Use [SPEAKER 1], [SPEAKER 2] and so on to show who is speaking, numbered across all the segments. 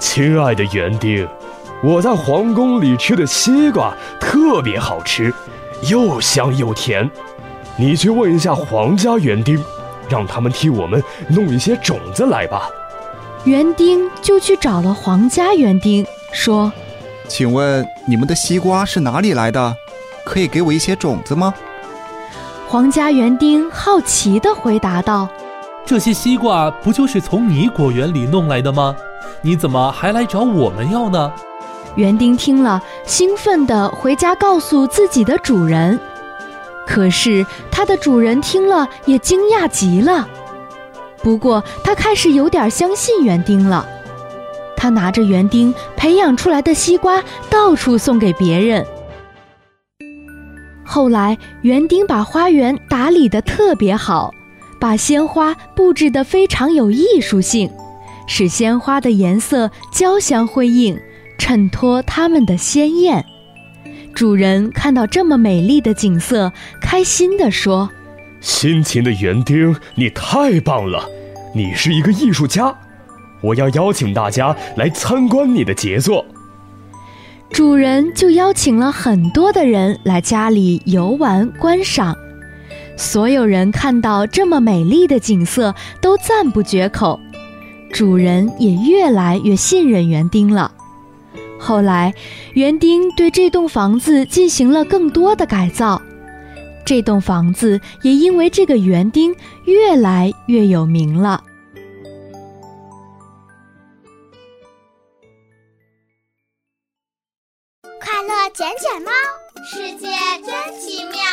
[SPEAKER 1] 亲爱的园丁，我在皇宫里吃的西瓜特别好吃，又香又甜。你去问一下皇家园丁，让他们替我们弄一些种子来吧。
[SPEAKER 2] 园丁就去找了皇家园丁，说：
[SPEAKER 3] 请问你们的西瓜是哪里来的？可以给我一些种子吗？
[SPEAKER 2] 皇家园丁好奇地回答道：
[SPEAKER 4] 这些西瓜不就是从你果园里弄来的吗？你怎么还来找我们要呢？
[SPEAKER 2] 园丁听了，兴奋地回家告诉自己的主人。可是他的主人听了也惊讶极了，不过他开始有点相信园丁了。他拿着园丁培养出来的西瓜到处送给别人。后来园丁把花园打理得特别好，把鲜花布置得非常有艺术性，使鲜花的颜色交相辉映，衬托它们的鲜艳。主人看到这么美丽的景色，开心地说：
[SPEAKER 1] 辛勤的园丁，你太棒了，你是一个艺术家，我要邀请大家来参观你的杰作。
[SPEAKER 2] 主人就邀请了很多的人来家里游玩观赏，所有人看到这么美丽的景色都赞不绝口，主人也越来越信任园丁了。后来园丁对这栋房子进行了更多的改造，这栋房子也因为这个园丁越来越有名了。
[SPEAKER 5] 快乐捡捡猫，世界真奇妙。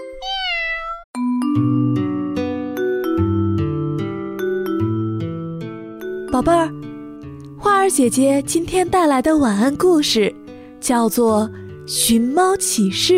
[SPEAKER 6] 宝贝儿，花儿姐姐今天带来的晚安故事叫做《寻猫启事》。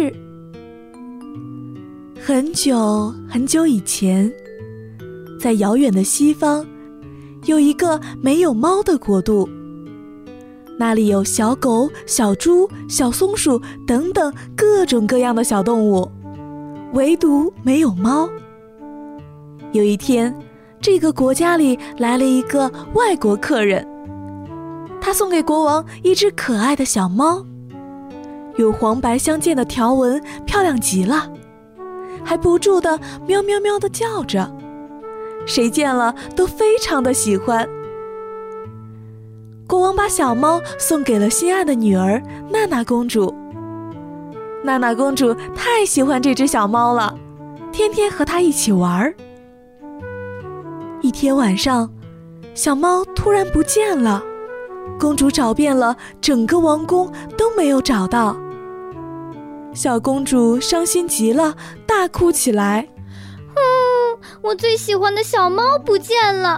[SPEAKER 6] 很久很久以前，在遥远的西方，有一个没有猫的国度。那里有小狗、小猪、小松鼠等等各种各样的小动物，唯独没有猫。有一天，这个国家里来了一个外国客人，他送给国王一只可爱的小猫，有黄白相间的条纹，漂亮极了，还不住地喵喵喵地叫着，谁见了都非常的喜欢。国王把小猫送给了心爱的女儿娜娜公主。娜娜公主太喜欢这只小猫了，天天和它一起玩。一天晚上，小猫突然不见了，公主找遍了整个王宫都没有找到。小公主伤心极了，大哭起来。
[SPEAKER 5] 我最喜欢的小猫不见了。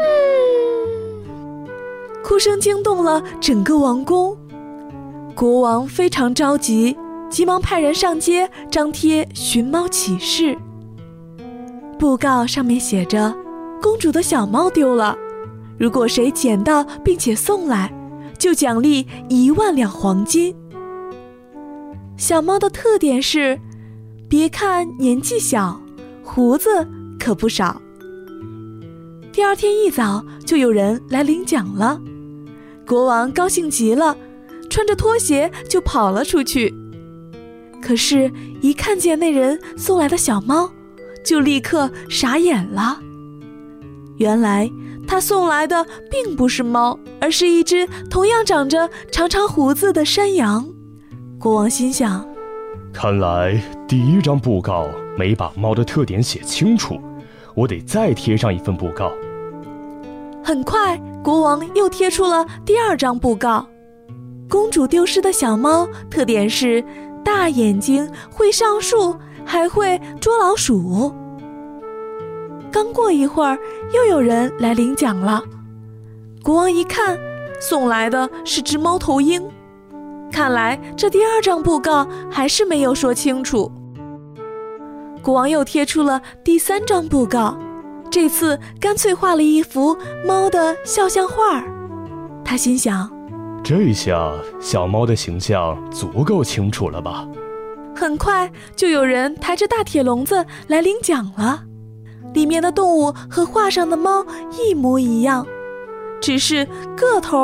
[SPEAKER 6] 哭声惊动了整个王宫，国王非常着急，急忙派人上街张贴寻猫启事。布告上面写着：公主的小猫丢了，如果谁捡到并且送来，就奖励1万两黄金。小猫的特点是，别看年纪小，胡子可不少。第二天一早就有人来领奖了，国王高兴极了，穿着拖鞋就跑了出去。可是一看见那人送来的小猫，就立刻傻眼了。原来他送来的并不是猫，而是一只同样长着长长胡子的山羊。国王心想，
[SPEAKER 1] 看来第一张布告没把猫的特点写清楚，我得再贴上一份布告。
[SPEAKER 6] 很快，国王又贴出了第二张布告。公主丢失的小猫特点是大眼睛，会上树，还会捉老鼠。刚过一会儿，又有人来领奖了。国王一看，送来的是只猫头鹰。看来这第二张布告还是没有说清楚。国王又贴出了第三张布告，这次干脆画了一幅猫的肖像画。他心想，
[SPEAKER 1] 这下小猫的形象足够清楚了吧？
[SPEAKER 6] 很快就有人抬着大铁笼子来领奖了，里面的动物和画上的猫一模一样，只是个头